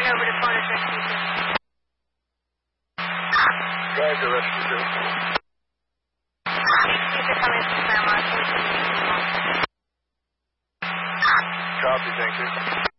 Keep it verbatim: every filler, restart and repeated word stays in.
Turn over to phone address two. Guys, the rest of the These are coming from Claremont. Copy, thank you.